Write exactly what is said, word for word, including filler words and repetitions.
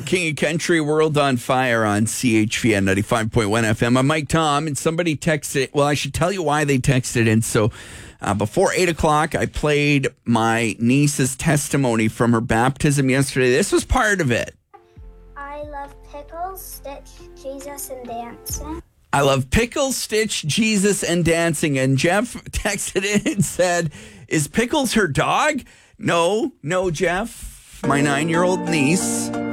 King of Country, World on Fire on C H V N ninety-five point one F M. I'm Mike Tom, and somebody texted. Well, I should tell you why they texted in. So uh, before eight o'clock, I played my niece's testimony from her baptism yesterday. This was part of it. I love pickles, Stitch, Jesus, and dancing. I love Pickles, Stitch, Jesus, and dancing. And Jeff texted in and said, is Pickles her dog? No, no, Jeff. My nine-year-old niece